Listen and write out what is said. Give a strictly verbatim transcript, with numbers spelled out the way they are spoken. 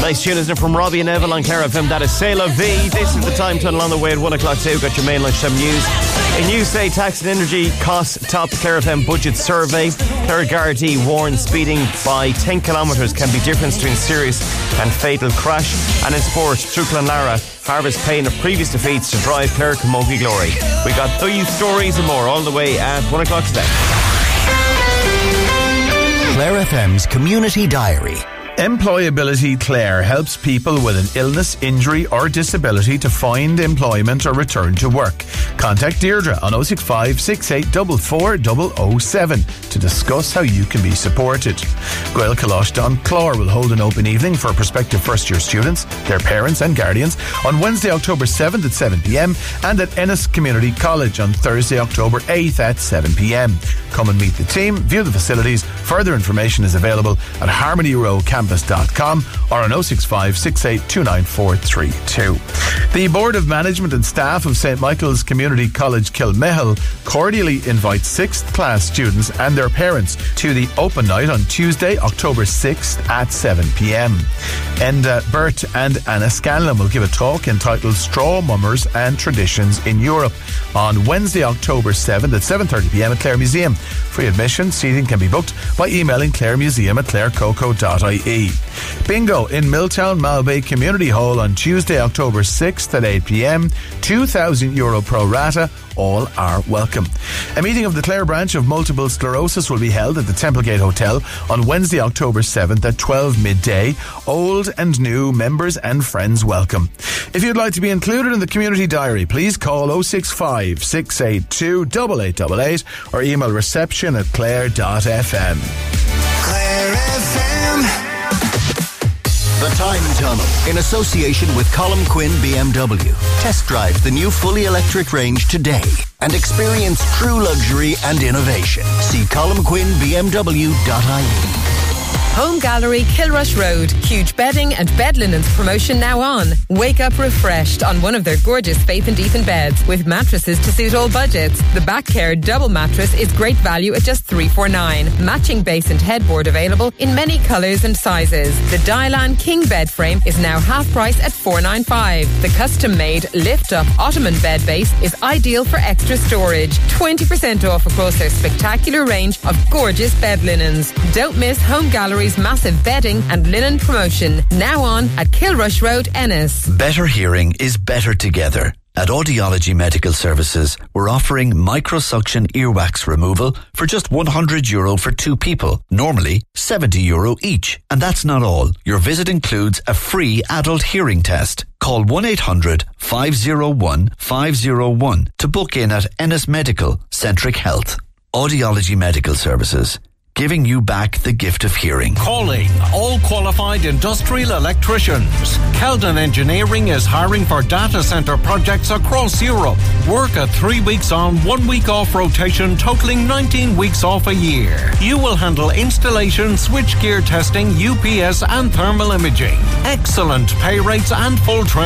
Nice tune, isn't it, from Robbie and Neville on Clare F M. That is C'est La Vie. This is the time tunnel on the way at one o'clock today. We've got your main lunchtime news. In You Say, tax and energy costs top Clare F M budget survey. Clare Gardaí warns speeding by ten kilometres can be difference between serious and fatal crash. And in sport, through Clonlara, harvest pain of previous defeats to drive Clare Camogie glory. We got these stories and more all the way at one o'clock today. Clare F M's Community Diary. Employability Clare helps people with an illness, injury or disability to find employment or return to work. Contact Deirdre on oh six five, six eight four four, zero zero zero seven to discuss how you can be supported. Gael Colosh Don Clore will hold an open evening for prospective first year students, their parents and guardians on Wednesday, October seventh at seven p.m. and at Ennis Community College on Thursday, October eighth at seven p.m. Come and meet the team, view the facilities. Further information is available at harmony row campus dot com or on oh six five, six eight two nine four three two. The Board of Management and staff of Saint Michael's Community College Kilmihil cordially invites sixth class students and their parents to the open night on Tuesday, October sixth at seven p.m. Enda Burt and Anna Scanlon will give a talk entitled Straw Mummers and Traditions in Europe on Wednesday, October seventh at seven thirty p.m. at Clare Museum. Free admission, seating can be booked by emailing claremuseum at clarecoco dot I E. Bingo in Milltown Malbay Community Hall on Tuesday, October sixth at eight p.m. two thousand euro pro rata. All are welcome. A meeting of the Clare branch of multiple sclerosis will be held at the Templegate Hotel on Wednesday, October seventh at twelve midday. Old and new members and friends welcome. If you'd like to be included in the community diary, please call oh six five, six eight two, eight eight eight eight or email reception at clare dot f m. Clare F M. The Time Tunnel, in association with Colm Quinn B M W. Test drive the new fully electric range today and experience true luxury and innovation. See colm quinn b m w dot I E. Home Gallery, Kilrush Road. Huge bedding and bed linens promotion now on. Wake up refreshed on one of their gorgeous Faith and Ethan beds with mattresses to suit all budgets. The Back Care double mattress is great value at just three hundred forty-nine. Matching base and headboard available in many colours and sizes. The Dylan King bed frame is now half price at four hundred ninety-five. The custom-made lift-up Ottoman bed base is ideal for extra storage. twenty percent off across their spectacular range of gorgeous bed linens. Don't miss Home Gallery massive bedding and linen promotion now on at Kilrush Road, Ennis. Better hearing is better together. At Audiology Medical Services, we're offering microsuction earwax removal for just one hundred euro for two people, normally seventy euro each. And that's not all. Your visit includes a free adult hearing test. Call one eight hundred, five oh one, five oh one to book in at Ennis Medical Centric Health. Audiology Medical Services, giving you back the gift of hearing. Calling all qualified industrial electricians. Keldon Engineering is hiring for data centre projects across Europe. Work a three weeks on, one week off rotation, totaling nineteen weeks off a year. You will handle installation, switchgear testing, U P S and thermal imaging. Excellent pay rates and full training.